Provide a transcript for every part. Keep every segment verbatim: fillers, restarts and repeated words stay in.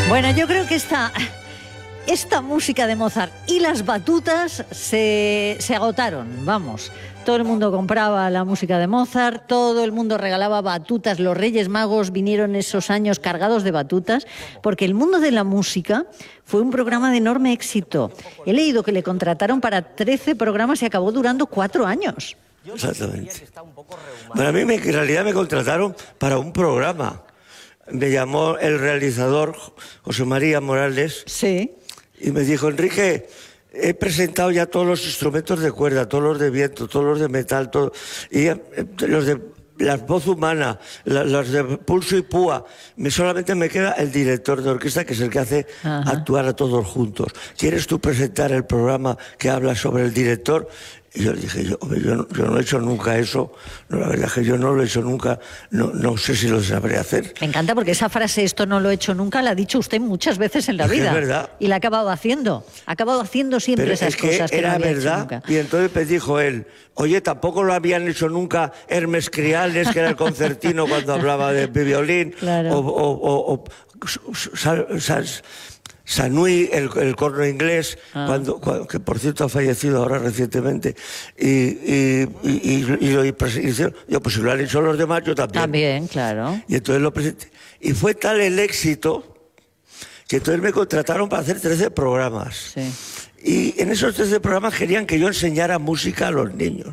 Bueno, yo creo que esta, esta música de Mozart y las batutas se, se agotaron, vamos. Todo el mundo compraba la música de Mozart, todo el mundo regalaba batutas. Los Reyes Magos vinieron esos años cargados de batutas, porque el mundo de la música fue un programa de enorme éxito. He leído que le contrataron para trece programas y acabó durando cuatro años. Exactamente. Bueno, a mí me, en realidad me contrataron para un programa. Me llamó el realizador, José María Morales, sí, y me dijo: Enrique, he presentado ya todos los instrumentos de cuerda, todos los de viento, todos los de metal, todo, y los de la voz humana, los de pulso y púa. Me, solamente me queda el director de orquesta, que es el que hace Ajá. actuar a todos juntos. ¿Quieres tú presentar el programa que habla sobre el director? Y yo le dije, yo, yo, no, yo no he hecho nunca eso, no, la verdad es que yo no lo he hecho nunca, no, no sé si lo sabré hacer. Me encanta porque esa frase, esto no lo he hecho nunca, la ha dicho usted muchas veces en la es vida. Es verdad. Y la ha acabado haciendo, ha acabado haciendo siempre Pero esas es que cosas que era no había verdad, hecho nunca. Y entonces me dijo él, oye, tampoco lo habían hecho nunca Hermes Criales, que era el concertino cuando hablaba de violín, claro. o, o, o, o sal, sal, Sanui, el, el corno inglés, ah. cuando, cuando, que por cierto ha fallecido ahora recientemente, y, y, y, y lo hicieron. Yo, pues si lo han hecho los demás, yo también. También, claro. Y entonces lo presenté. Y fue tal el éxito que entonces me contrataron para hacer trece programas. Sí. Y en esos trece programas querían que yo enseñara música a los niños.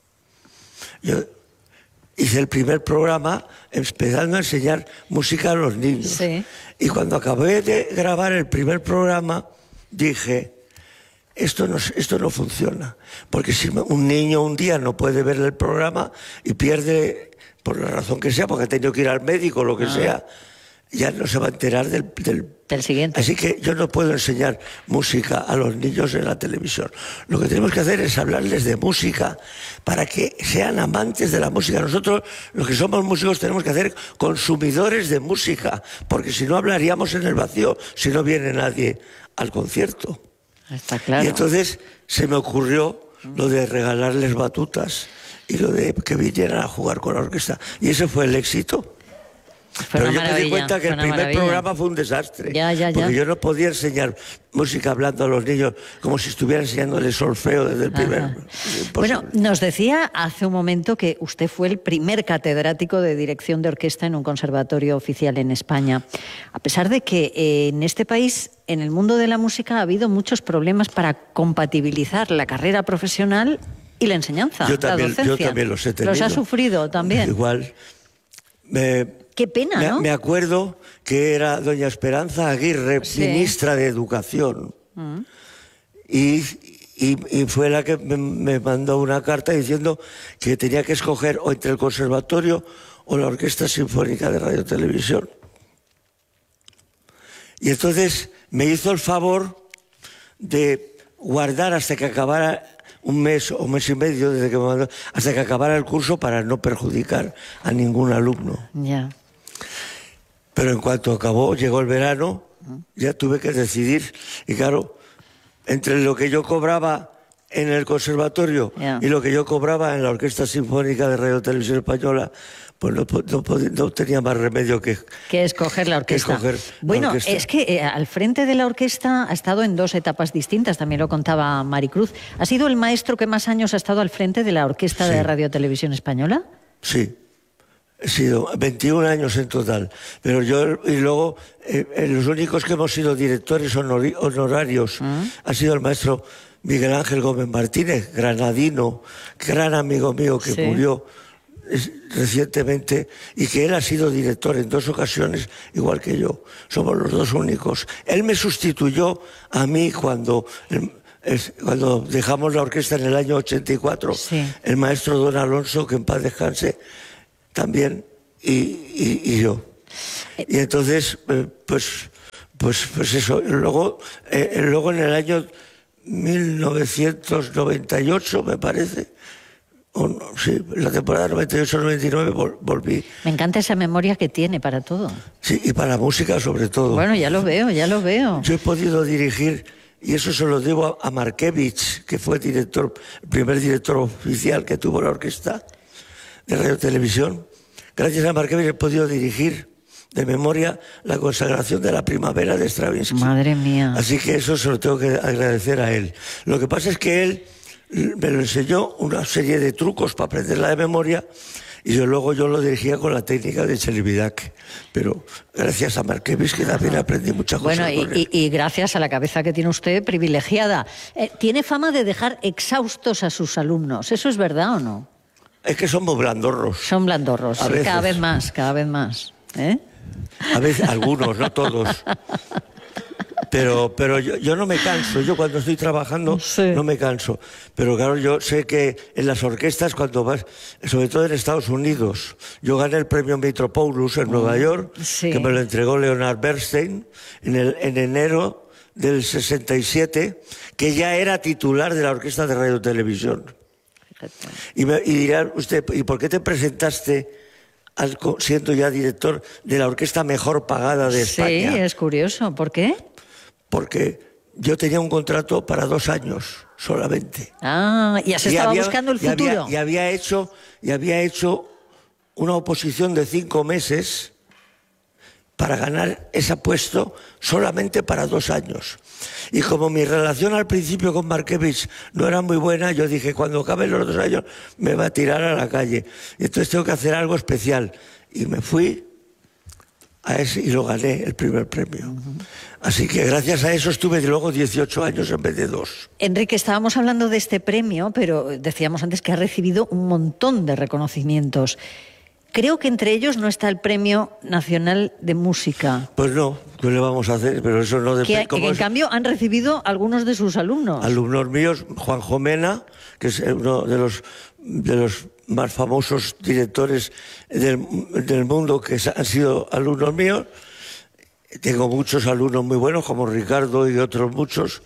Yo hice el primer programa empezando a enseñar música a los niños. Sí. Y cuando acabé de grabar el primer programa, dije, esto no, esto no funciona. Porque si un niño un día no puede ver el programa y pierde, por la razón que sea, porque ha tenido que ir al médico o lo que ah. sea, ya no se va a enterar del, del, del siguiente. Así que yo no puedo enseñar música a los niños en la televisión. Lo que tenemos que hacer es hablarles de música para que sean amantes de la música. Nosotros, los que somos músicos, tenemos que hacer consumidores de música, porque si no hablaríamos en el vacío, si no viene nadie al concierto. Está claro. Y entonces se me ocurrió lo de regalarles batutas y lo de que vinieran a jugar con la orquesta. Y ese fue el éxito. Fue Pero yo me di cuenta que el primer maravilla. programa fue un desastre. Ya, ya, ya. Porque yo no podía enseñar música hablando a los niños como si estuviera enseñándoles solfeo desde el primer. Bueno, nos decía hace un momento que usted fue el primer catedrático de dirección de orquesta en un conservatorio oficial en España. A pesar de que eh, en este país, en el mundo de la música, ha habido muchos problemas para compatibilizar la carrera profesional y la enseñanza, yo también, la docencia. Yo también los he tenido. Los ha sufrido también. Igual. Me... Qué pena, me, ¿no? Me acuerdo que era doña Esperanza Aguirre, sí. ministra de Educación, mm. y, y, y fue la que me, me mandó una carta diciendo que tenía que escoger o entre el conservatorio o la Orquesta Sinfónica de Radio Televisión. Y entonces me hizo el favor de guardar hasta que acabara un mes o un mes y medio desde que me mandó, hasta que acabara el curso para no perjudicar a ningún alumno. Ya. Yeah. Pero en cuanto acabó, llegó el verano, ya tuve que decidir. Y claro, entre lo que yo cobraba en el conservatorio yeah. y lo que yo cobraba en la Orquesta Sinfónica de Radio Televisión Española, pues no, no, no tenía más remedio que... Que escoger la orquesta. Escoger bueno, la orquesta. Es que eh, al frente de la orquesta ha estado en dos etapas distintas, también lo contaba Maricruz. ¿Ha sido el maestro que más años ha estado al frente de la Orquesta sí. de Radio Televisión Española? Sí. He sido veintiún años en total, pero yo y luego eh, los únicos que hemos sido directores honor, honorarios ¿Mm? ha sido el maestro Miguel Ángel Gómez Martínez, granadino, gran amigo mío que sí. murió recientemente y que él ha sido director en dos ocasiones igual que yo. Somos los dos únicos. Él me sustituyó a mí cuando... Cuando dejamos la orquesta en el año ochenta y cuatro, sí. el maestro Don Alonso, que en paz descanse, también, y, y, y yo. Y entonces, eh, pues, pues, pues eso. Luego, eh, luego en el año mil novecientos noventa y ocho, me parece, o no, sí, la temporada noventa y ocho noventa y nueve vol, volví. Me encanta esa memoria que tiene para todo. Sí, y para la música sobre todo. Bueno, ya lo veo, ya lo veo. Yo he podido dirigir, y eso se lo debo a, a Markevich, que fue director, el primer director oficial que tuvo la orquesta de Radio Televisión. Gracias a Markevich he podido dirigir de memoria la consagración de la primavera de Stravinsky. Madre mía. Así que eso se lo tengo que agradecer a él. Lo que pasa es que él me lo enseñó una serie de trucos para aprenderla de memoria, y yo luego yo lo dirigía con la técnica de Celibidache. Pero gracias a Markevich, que también aprendí muchas cosas. Bueno, y, con él. y, y gracias a la cabeza que tiene usted privilegiada. Eh, tiene fama de dejar exhaustos a sus alumnos. ¿Eso es verdad o no? Es que somos blandorros. Son blandorros, A sí, veces. cada vez más, cada vez más. ¿Eh? A veces, algunos, no todos. Pero, pero yo, yo no me canso. Yo cuando estoy trabajando Sí. no me canso. Pero claro, yo sé que en las orquestas, cuando vas, sobre todo en Estados Unidos, yo gané el premio Mitropoulos en Nueva York, Sí. que me lo entregó Leonard Bernstein en, el, en enero del sesenta y siete, que ya era titular de la Orquesta de Radio y Televisión. Fíjate. Y, me, y dirá usted, ¿y por qué te presentaste al, siendo ya director de la orquesta mejor pagada de Sí, España? es curioso. ¿Por qué? Porque yo tenía un contrato para dos años solamente. Ah, ya se Y estaba había- buscando el y había- futuro. Y había, hecho, y había hecho una oposición de cinco meses para ganar ese puesto solamente para dos años. Y como mi relación al principio con Markevich no era muy buena, yo dije, cuando acaben los dos años me va a tirar a la calle. Y entonces tengo que hacer algo especial. Y me fui a ese y lo gané, el primer premio. Así que gracias a eso estuve luego dieciocho años en vez de dos. Enrique, estábamos hablando de este premio, pero decíamos antes que ha recibido un montón de reconocimientos. Creo que entre ellos no está el Premio Nacional de Música, Pues no, ¿qué le vamos a hacer? Pero eso no que, depende. que en cambio han recibido algunos de sus alumnos. Alumnos míos, Juanjo Mena, que es uno de los, de los más famosos directores del, del mundo, que han sido alumnos míos. Tengo muchos alumnos muy buenos, como Ricardo y otros muchos,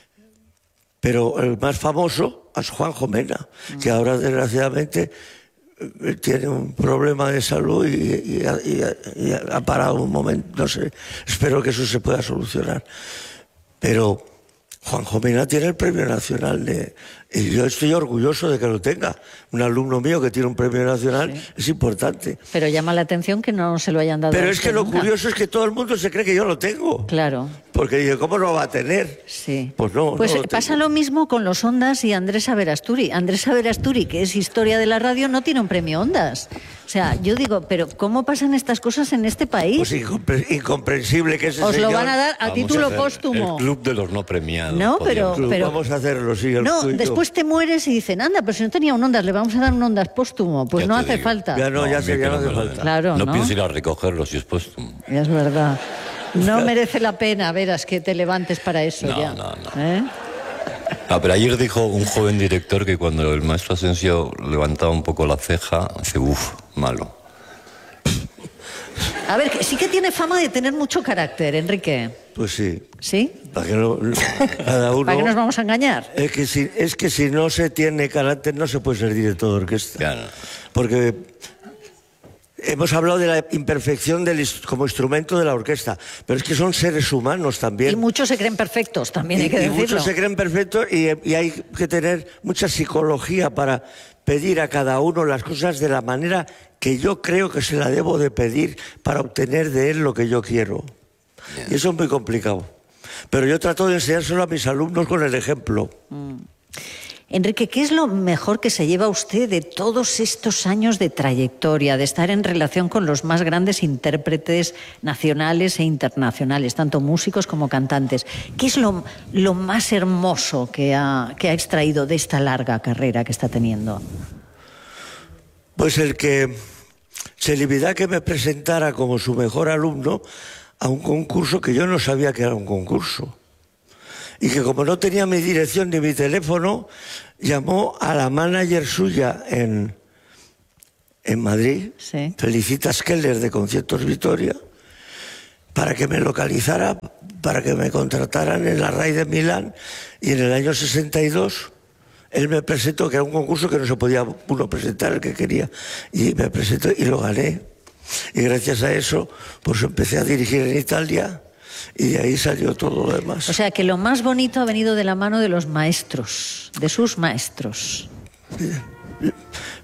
pero el más famoso es Juanjo Mena, que ahora desgraciadamente eh, tiene un problema de salud y, y- y- y ha parado un momento, no sé, espero que eso se pueda solucionar. Pero Juanjo Mena tiene el Premio Nacional de... Y yo estoy orgulloso de que lo tenga. Un alumno mío que tiene un Premio Nacional es importante. Pero llama la atención que no se lo hayan dado. Pero a es usted que lo nunca. curioso es que todo el mundo se cree que yo lo tengo. Claro. Porque dice, ¿cómo no lo va a tener? Sí. Pues no, Pues no lo pasa tengo. lo mismo con los Ondas y Andrés Averasturi. Andrés Averasturi, que es historia de la radio, no tiene un premio Ondas. O sea, yo digo, pero ¿cómo pasan estas cosas en este país? Pues incompre- incomprensible que ese Os lo señor- van a dar a Vamos título hacer póstumo. El club de los no premiados. No, podríamos. pero- Club, Vamos a hacerlo, sí. el No, tuyo. después te mueres y dicen, anda, pero si no tenía un Ondas, le vamos a dar un Ondas póstumo. Pues Ya no te hace digo. falta. Ya no, ya a sé, mí ya que no hace me lo falta. den. Claro, ¿no? No pienso ir a recogerlo si es póstumo. Es verdad. No merece la pena, verás, que te levantes para eso No, ya. no, no. ¿Eh? Ah, pero ayer dijo un joven director que cuando el maestro Asensio levantaba un poco la ceja, dice, uff, malo. A ver, que sí que tiene fama de tener mucho carácter, Enrique. Pues sí. ¿Sí? Para que no, cada uno... ¿Para qué nos vamos a engañar? Es que, si, es que si no se tiene carácter no se puede ser director de orquesta. Claro. Porque hemos hablado de la imperfección del, ins- como instrumento de la orquesta, pero es que son seres humanos también. Y muchos se creen perfectos, también Y- hay que y decirlo. muchos se creen perfectos y, y hay que tener mucha psicología para pedir a cada uno las cosas de la manera que yo creo que se la debo de pedir para obtener de él lo que yo quiero. Y eso es muy complicado. Pero yo trato de enseñárselo a mis alumnos con el ejemplo. Enrique, ¿qué es lo mejor que se lleva usted de todos estos años de trayectoria, de estar en relación con los más grandes intérpretes nacionales e internacionales, tanto músicos como cantantes? ¿Qué es lo, lo más hermoso que ha, que ha extraído de esta larga carrera que está teniendo? Pues el que Celibidache me presentara como su mejor alumno a un concurso que yo no sabía que era un concurso. Y que como no tenía mi dirección ni mi teléfono, llamó a la manager suya en, en Madrid, Sí. Felicitas Keller de Conciertos Vitoria, para que me localizara, para que me contrataran en la RAI de Milán. Y en el año sesenta y dos él me presentó, que era un concurso que no se podía uno presentar el que quería, y me presentó y lo gané. Y gracias a eso, pues empecé a dirigir en Italia y de ahí salió todo lo demás. O sea, que lo más bonito ha venido de la mano de los maestros, de sus maestros.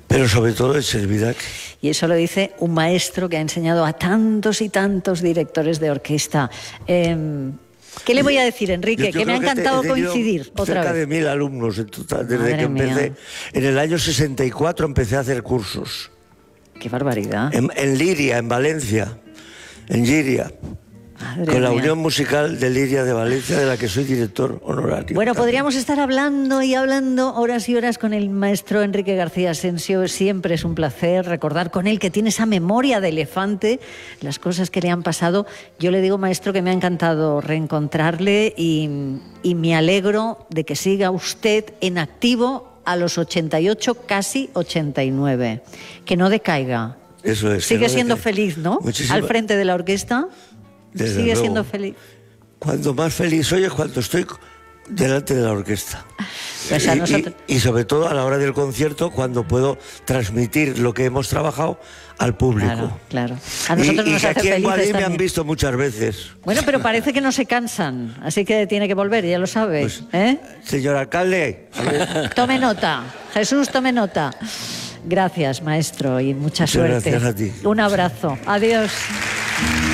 Pero sobre todo en Servidac. Y eso lo dice un maestro que ha enseñado a tantos y tantos directores de orquesta. Eh, ¿Qué le voy a decir, Enrique? Yo, yo que me ha encantado que he tenido coincidir otra cerca vez. de mil alumnos en total, desde Madre que empecé. mía. En el año sesenta y cuatro empecé a hacer cursos. Qué barbaridad. En, en Liria, en Valencia. En Giria. Madre Con la mía. Unión Musical de Liria de Valencia, de la que soy director honorario. Bueno, también. podríamos estar hablando y hablando horas y horas con el maestro Enrique García Asensio. Siempre es un placer recordar con él, que tiene esa memoria de elefante, las cosas que le han pasado. Yo le digo, maestro, que me ha encantado reencontrarle y, y me alegro de que siga usted en activo a los ochenta y ocho, casi ochenta y nueve. Que no decaiga. Eso es. Sigue que no siendo deje- feliz, ¿no? Muchísima- Al frente de la orquesta. Desde Sigue luego. siendo feliz. Cuando más feliz soy es cuando estoy delante de la orquesta. Pues a y, nosotros- y- y sobre todo a la hora del concierto, cuando puedo transmitir lo que hemos trabajado al público. Claro, claro. A nosotros y, y nos que hace aquí en felices Guadix me han también. visto muchas veces. Bueno, pero parece que no se cansan, así que tiene que volver, ya lo sabe. Pues, ¿eh? Señor alcalde, Tome nota, Jesús, tome nota. Gracias, maestro, y mucha Muchas suerte. gracias a ti. Un abrazo. Adiós.